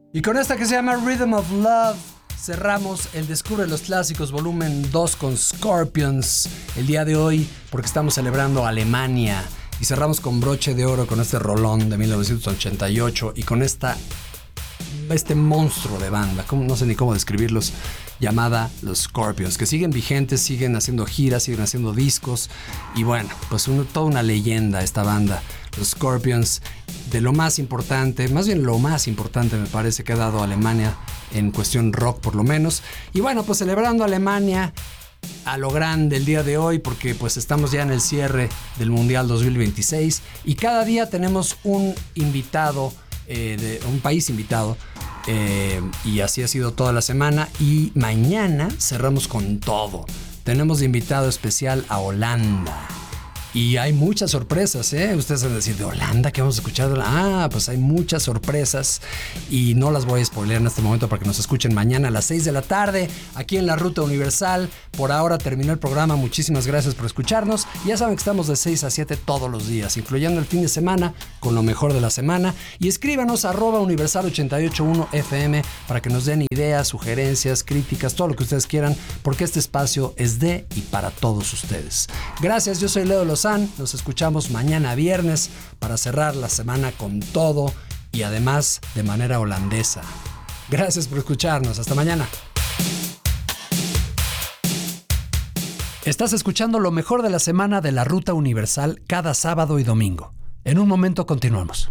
Y con esta que se llama Rhythm of Love cerramos el Descubre los Clásicos volumen 2 con Scorpions el día de hoy, porque estamos celebrando Alemania. Y cerramos con broche de oro con este rolón de 1988 y con este monstruo de banda, no sé ni cómo describirlos, llamada los Scorpions, que siguen vigentes, siguen haciendo giras, siguen haciendo discos. Y bueno, pues toda una leyenda esta banda, los Scorpions, de lo más importante, más bien lo más importante me parece que ha dado Alemania en cuestión rock por lo menos. Y bueno, pues celebrando Alemania a lo grande el día de hoy, porque pues estamos ya en el cierre del Mundial 2026 y cada día tenemos un invitado, de un país invitado, y así ha sido toda la semana. Y mañana cerramos con todo. Tenemos de invitado especial a Holanda. Y hay muchas sorpresas, ¿eh? Ustedes van a decir, ¿de Holanda? ¿Qué vamos a escuchar? Pues hay muchas sorpresas y no las voy a spoilear en este momento para que nos escuchen mañana a las 6 de la tarde aquí en la Ruta Universal. Por ahora terminó el programa. Muchísimas gracias por escucharnos. Ya saben que estamos de 6 a 7 todos los días, incluyendo el fin de semana con lo mejor de la semana. Y escríbanos @universal881fm para que nos den ideas, sugerencias, críticas, todo lo que ustedes quieran, porque este espacio es de y para todos ustedes. Gracias, yo soy Leo Lozán. Nos escuchamos mañana viernes para cerrar la semana con todo y además de manera holandesa. Gracias por escucharnos. Hasta mañana. Estás escuchando lo mejor de la semana de la Ruta Universal cada sábado y domingo. En un momento continuamos.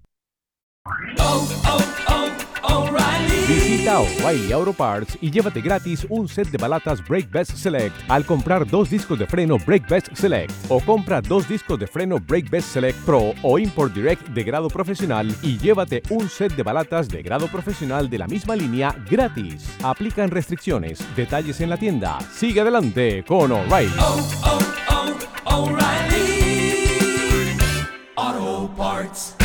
Visita O'Reilly Auto Parts y llévate gratis un set de balatas Brake Best Select al comprar 2 discos de freno Brake Best Select, o compra 2 discos de freno Brake Best Select Pro o Import Direct de grado profesional y llévate un set de balatas de grado profesional de la misma línea gratis. Aplican restricciones. Detalles en la tienda. Sigue adelante con O'Reilly. O'Reilly Auto Parts.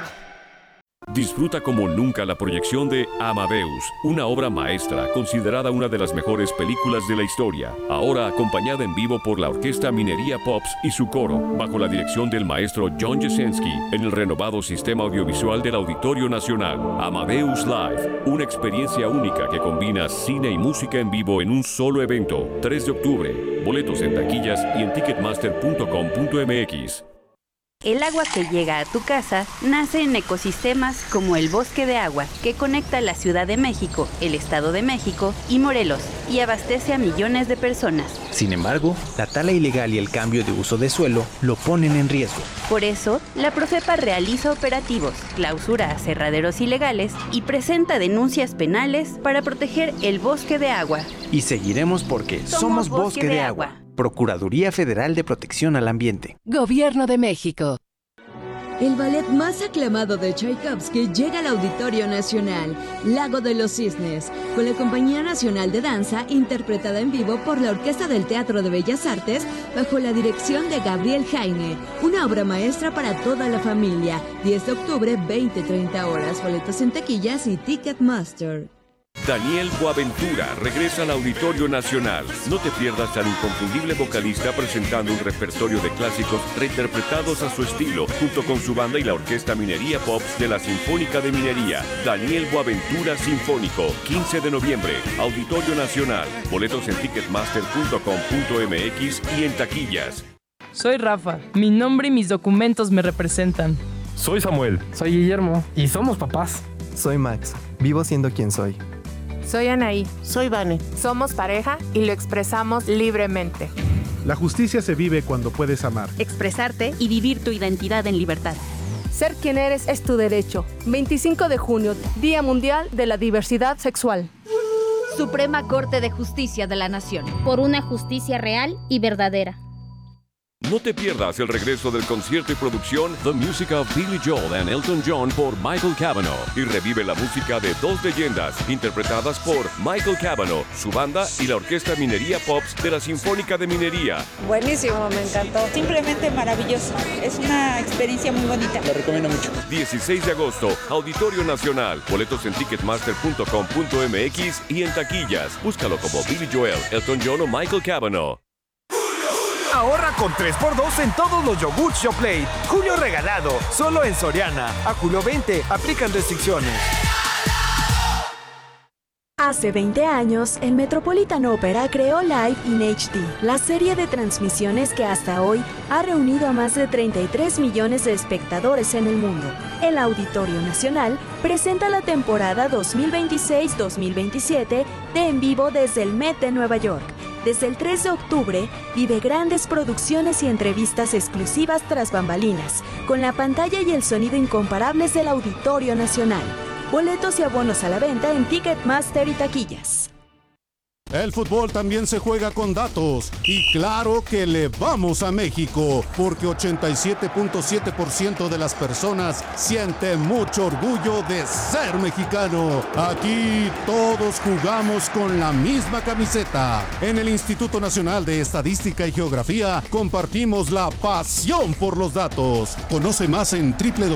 Disfruta como nunca la proyección de Amadeus, una obra maestra considerada una de las mejores películas de la historia, ahora acompañada en vivo por la Orquesta Minería Pops y su coro, bajo la dirección del maestro John Jasenski, en el renovado sistema audiovisual del Auditorio Nacional. Amadeus Live, una experiencia única que combina cine y música en vivo en un solo evento. 3 de octubre, boletos en taquillas y en ticketmaster.com.mx. El agua que llega a tu casa nace en ecosistemas como el Bosque de Agua, que conecta la Ciudad de México, el Estado de México y Morelos, y abastece a millones de personas. Sin embargo, la tala ilegal y el cambio de uso de suelo lo ponen en riesgo. Por eso, la Profepa realiza operativos, clausura aserraderos ilegales y presenta denuncias penales para proteger el Bosque de Agua. Y seguiremos porque somos Bosque de Agua. Procuraduría Federal de Protección al Ambiente. Gobierno de México. El ballet más aclamado de Tchaikovsky llega al Auditorio Nacional, Lago de los Cisnes, con la Compañía Nacional de Danza, interpretada en vivo por la Orquesta del Teatro de Bellas Artes, bajo la dirección de Gabriel Jaime. Una obra maestra para toda la familia. 10 de octubre, 20-30 horas. Boletos en taquillas y Ticketmaster. Daniel Boaventura regresa al Auditorio Nacional. No te pierdas al inconfundible vocalista presentando un repertorio de clásicos reinterpretados a su estilo, junto con su banda y la Orquesta Minería Pops de la Sinfónica de Minería. Daniel Boaventura Sinfónico, 15 de noviembre, Auditorio Nacional. Boletos en ticketmaster.com.mx y en taquillas. Soy Rafa. Mi nombre y mis documentos me representan. Soy Samuel. Soy Guillermo. Y somos papás. Soy Max. Vivo siendo quien soy. Soy Anaí. Soy Vane. Somos pareja y lo expresamos libremente. La justicia se vive cuando puedes amar, expresarte y vivir tu identidad en libertad. Ser quien eres es tu derecho. 25 de junio, Día Mundial de la Diversidad Sexual. Suprema Corte de Justicia de la Nación. Por una justicia real y verdadera. No te pierdas el regreso del concierto y producción The Music of Billy Joel and Elton John por Michael Cavanaugh, y revive la música de 2 leyendas interpretadas por Michael Cavanaugh, su banda y la Orquesta Minería Pops de la Sinfónica de Minería. Buenísimo, me encantó. Simplemente maravilloso. Es una experiencia muy bonita. Lo recomiendo mucho. 16 de agosto, Auditorio Nacional. Boletos en ticketmaster.com.mx y en taquillas. Búscalo como Billy Joel, Elton John o Michael Cavanaugh. Ahorra con 3x2 en todos los yogurts Yoplait. Julio regalado, solo en Soriana. A julio 20, aplican restricciones. Hace 20 años, el Metropolitan Opera creó Live in HD, la serie de transmisiones que hasta hoy ha reunido a más de 33 millones de espectadores en el mundo. El Auditorio Nacional presenta la temporada 2026-2027 de En Vivo desde el Met de Nueva York. Desde el 3 de octubre, vive grandes producciones y entrevistas exclusivas tras bambalinas, con la pantalla y el sonido incomparables del Auditorio Nacional. Boletos y abonos a la venta en Ticketmaster y taquillas. El fútbol también se juega con datos y claro que le vamos a México porque 87.7% de las personas siente mucho orgullo de ser mexicano. Aquí todos jugamos con la misma camiseta. En el Instituto Nacional de Estadística y Geografía compartimos la pasión por los datos. Conoce más en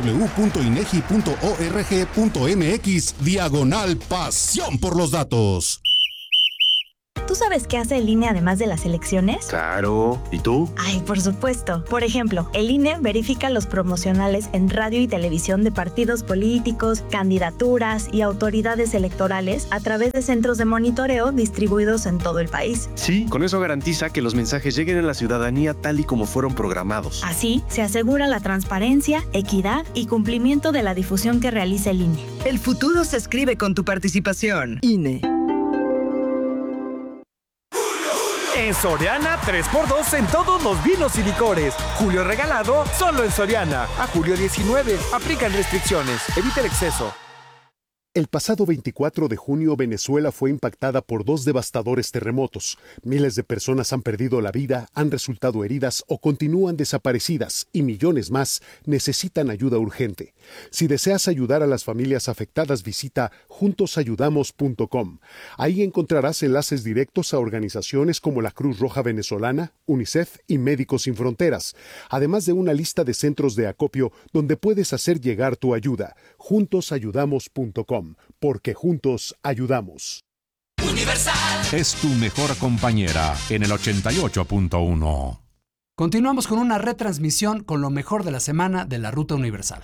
www.inegi.org.mx/pasión por los datos. ¿Tú sabes qué hace el INE además de las elecciones? Claro. ¿Y tú? Ay, por supuesto. Por ejemplo, el INE verifica los promocionales en radio y televisión de partidos políticos, candidaturas y autoridades electorales a través de centros de monitoreo distribuidos en todo el país. Sí, con eso garantiza que los mensajes lleguen a la ciudadanía tal y como fueron programados. Así, se asegura la transparencia, equidad y cumplimiento de la difusión que realiza el INE. El futuro se escribe con tu participación. INE. En Soriana, 3x2 en todos los vinos y licores. Julio regalado, solo en Soriana. A julio 19. Aplican restricciones. Evita el exceso. El pasado 24 de junio, Venezuela fue impactada por 2 devastadores terremotos. Miles de personas han perdido la vida, han resultado heridas o continúan desaparecidas y millones más necesitan ayuda urgente. Si deseas ayudar a las familias afectadas, visita juntosayudamos.com. Ahí encontrarás enlaces directos a organizaciones como la Cruz Roja Venezolana, UNICEF y Médicos Sin Fronteras, además de una lista de centros de acopio donde puedes hacer llegar tu ayuda. juntosayudamos.com. Porque juntos ayudamos. Universal es tu mejor compañera en el 88.1. Continuamos con una retransmisión con lo mejor de la semana de la Ruta Universal.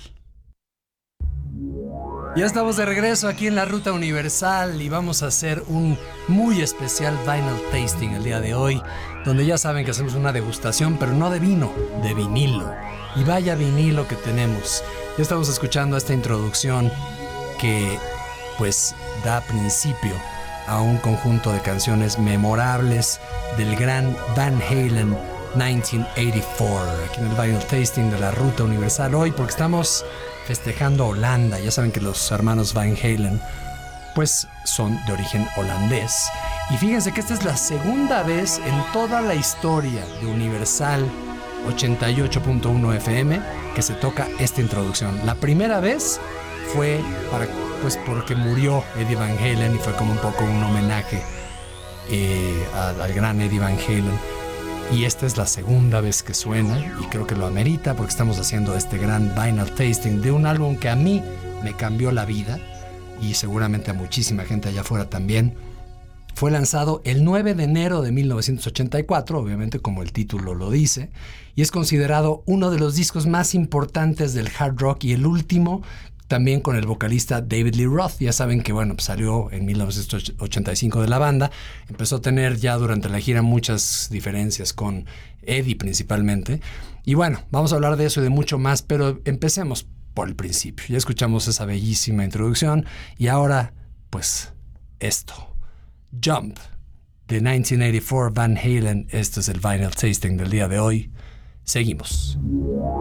Ya estamos de regreso aquí en la Ruta Universal y vamos a hacer un muy especial vinyl tasting el día de hoy, donde ya saben que hacemos una degustación, pero no de vino, de vinilo. Y vaya vinilo que tenemos. Ya estamos escuchando esta introducción que pues da principio a un conjunto de canciones memorables del gran Van Halen 1984, aquí en el Vinyl Tasting de la Ruta Universal hoy, porque estamos festejando Holanda. Ya saben que los hermanos Van Halen pues son de origen holandés, y fíjense que esta es la segunda vez en toda la historia de Universal 88.1 FM que se toca esta introducción. La primera vez fue porque murió Eddie Van Halen y fue como un poco un homenaje al gran Eddie Van Halen. Y esta es la segunda vez que suena y creo que lo amerita porque estamos haciendo este gran vinyl tasting de un álbum que a mí me cambió la vida y seguramente a muchísima gente allá afuera también. Fue lanzado el 9 de enero de 1984, obviamente como el título lo dice, y es considerado uno de los discos más importantes del hard rock y el último también con el vocalista David Lee Roth. Ya saben que pues salió en 1985 de la banda, empezó a tener ya durante la gira muchas diferencias con Eddie principalmente, y vamos a hablar de eso y de mucho más, pero empecemos por el principio. Ya escuchamos esa bellísima introducción y ahora pues esto, Jump de 1984 Van Halen. Este es el Vinyl Tasting del día de hoy. Seguimos.